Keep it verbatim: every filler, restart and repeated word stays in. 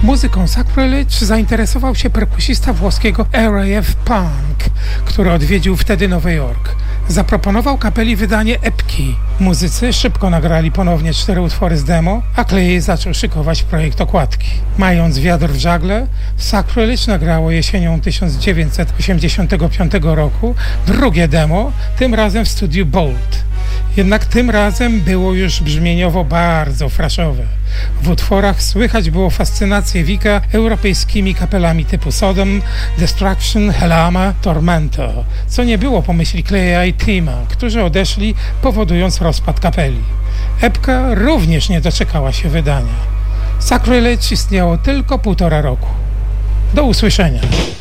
Muzyką Sacrilege zainteresował się perkusista włoskiego R A F Punk, który odwiedził wtedy Nowy Jork. Zaproponował kapeli wydanie epki. Muzycy szybko nagrali ponownie cztery utwory z demo, a Clay zaczął szykować projekt okładki. Mając wiatr w żagle, Sacrilege nagrało jesienią tysiąc dziewięćset osiemdziesiątego piątego roku drugie demo, tym razem w studiu Bolt. Jednak tym razem było już brzmieniowo bardzo fraszowe. W utworach słychać było fascynację Vika europejskimi kapelami typu Sodom, Destruction, Helama, Tormento, co nie było po myśli Claya i Tima, którzy odeszli, powodując rozpad kapeli. Epka również nie doczekała się wydania. Sacrilege istniało tylko półtora roku. Do usłyszenia.